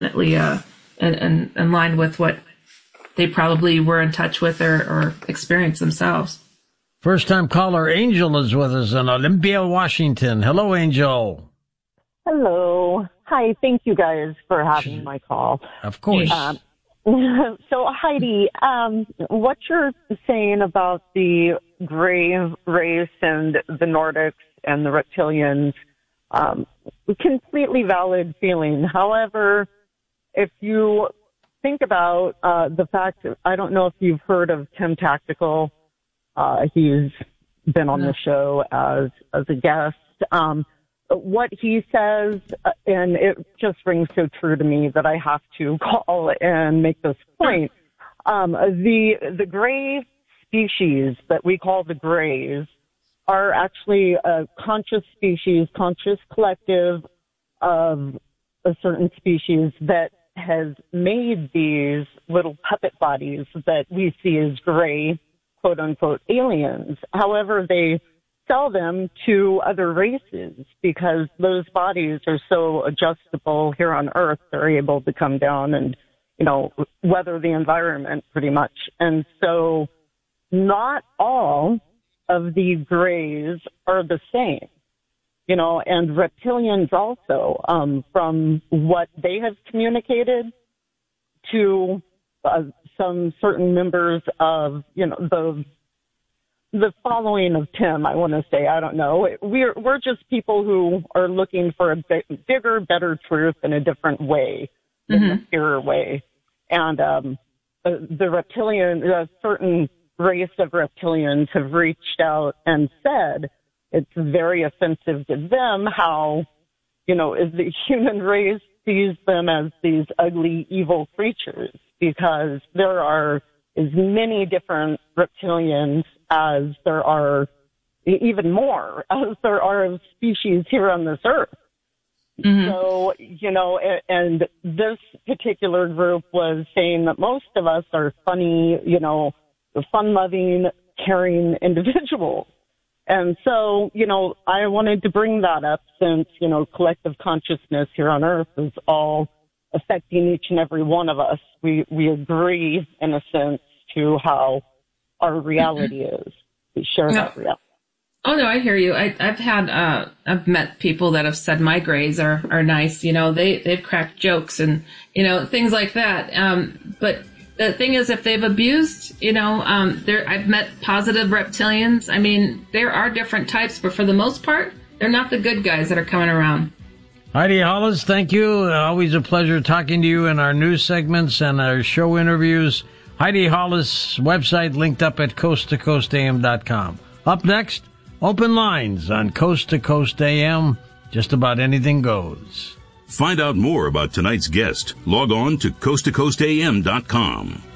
in line with what they probably were in touch with or experienced themselves. First time caller Angel is with us in Olympia, Washington. Hello, Angel. Hello. Hi, thank you guys for having my call. Of course. So, Heidi, what you're saying about the gray race and the Nordics and the reptilians, completely valid feeling. However, if you think about the fact, I don't know if you've heard of Tim Tactical. He's been on the show as a guest. What he says, and it just rings so true to me that I have to call and make this point. The gray species that we call the grays are actually a conscious species, conscious collective of a certain species that has made these little puppet bodies that we see as gray, quote unquote, aliens. However, they sell them to other races because those bodies are so adjustable here on Earth. They're able to come down and, weather the environment pretty much. And so not all of the grays are the same, and reptilians also, from what they have communicated to some certain members of, the following of Tim, I want to say, I don't know. We're just people who are looking for a bigger, better truth in a different way, in a purer way. And the reptilian, a certain race of reptilians have reached out and said it's very offensive to them how, is the human race sees them as these ugly, evil creatures, because there are as many different reptilians as there are, even more, as there are of species here on this earth. So, and this particular group was saying that most of us are funny, fun-loving, caring individuals. And so, I wanted to bring that up since, collective consciousness here on earth is all affecting each and every one of us. We agree, in a sense, to how our reality is. We share that reality. Oh no, I hear you. I've met people that have said my grays are nice. They've cracked jokes and, things like that. But the thing is, if they've abused, I've met positive reptilians. I mean, there are different types, but for the most part, they're not the good guys that are coming around. Heidi Hollis, thank you. Always a pleasure talking to you in our news segments and our show interviews. Heidi Hollis' website linked up at coasttocoastam.com. Up next, open lines on Coast to Coast AM. Just about anything goes. Find out more about tonight's guest. Log on to coasttocoastam.com.